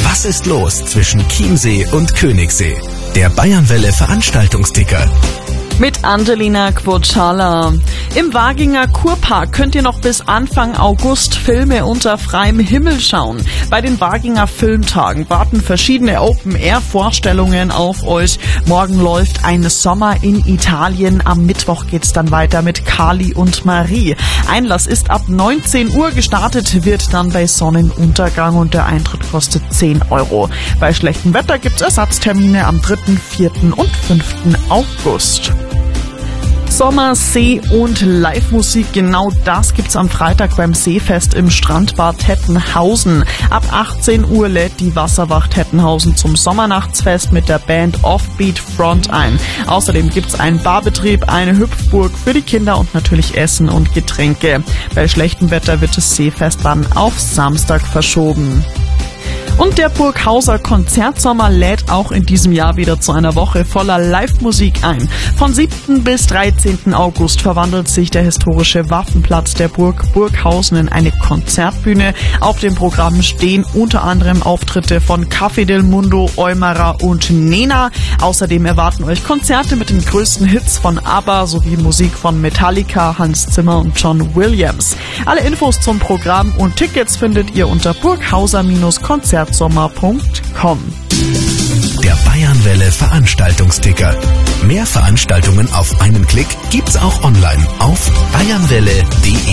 Was ist los zwischen Chiemsee und Königssee? Der Bayernwelle Veranstaltungsticker. Mit Angelina Quocciala. Im Waginger Kurpark könnt ihr noch bis Anfang August Filme unter freiem Himmel schauen. Bei den Waginger Filmtagen warten verschiedene Open-Air-Vorstellungen auf euch. Morgen läuft ein Sommer in Italien. Am Mittwoch geht's dann weiter mit Kali und Marie. Einlass ist ab 19 Uhr. Gestartet wird dann bei Sonnenuntergang und der Eintritt kostet 10 €. Bei schlechtem Wetter gibt's Ersatztermine am 3., 4. und 5. August. Sommer, See und Live-Musik, genau das gibt's am Freitag beim Seefest im Strandbad Tettenhausen. Ab 18 Uhr lädt die Wasserwacht Tettenhausen zum Sommernachtsfest mit der Band Offbeat Front ein. Außerdem gibt's einen Barbetrieb, eine Hüpfburg für die Kinder und natürlich Essen und Getränke. Bei schlechtem Wetter wird das Seefest dann auf Samstag verschoben. Und der Burghauser Konzertsommer lädt auch in diesem Jahr wieder zu einer Woche voller Live-Musik ein. Von 7. bis 13. August verwandelt sich der historische Waffenplatz der Burg Burghausen in eine Konzertbühne. Auf dem Programm stehen unter anderem Auftritte von Café del Mundo, Eumerer und Nena. Außerdem erwarten euch Konzerte mit den größten Hits von ABBA sowie Musik von Metallica, Hans Zimmer und John Williams. Alle Infos zum Programm und Tickets findet ihr unter burghauser-konzertsommer.com. Der Bayernwelle Veranstaltungsticker. Mehr Veranstaltungen auf einen Klick gibt's auch online auf bayernwelle.de.